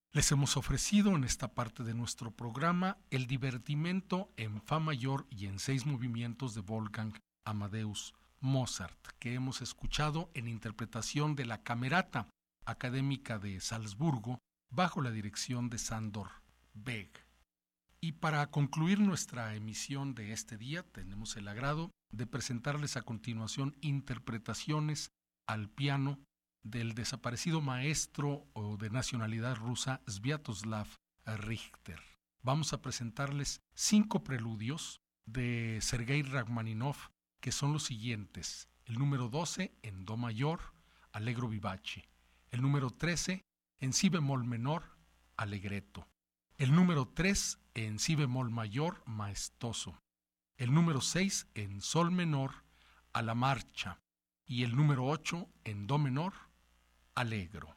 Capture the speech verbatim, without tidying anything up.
Les hemos ofrecido en esta parte de nuestro programa el divertimento en fa mayor y en seis movimientos de Wolfgang Amadeus Mozart, que hemos escuchado en interpretación de la Camerata Académica de Salzburgo bajo la dirección de Sándor Beg. Y para concluir nuestra emisión de este día, tenemos el agrado de presentarles a continuación interpretaciones al piano del desaparecido maestro o de nacionalidad rusa Sviatoslav Richter. Vamos a presentarles cinco preludios de Sergei Rachmaninoff, que son los siguientes: el número doce en do mayor, allegro vivace; el número trece en si bemol menor, allegretto; el número tres en si bemol mayor, maestoso; el número seis en sol menor, alla marcha; y el número ocho en do menor, allegro.